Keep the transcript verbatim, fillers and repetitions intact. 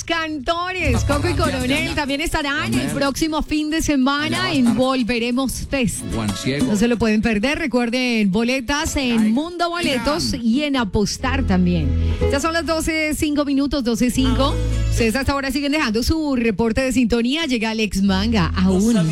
Los Cantores, Coco y Coronel también estarán el próximo fin de semana en Volveremos Fest. No se lo pueden perder. Recuerden, boletas en Mundo Boletos y en Apostar también. Ya son las doce, cinco minutos, doce, cinco. Ustedes hasta ahora siguen dejando su reporte de sintonía. Llega Alex Manga aún.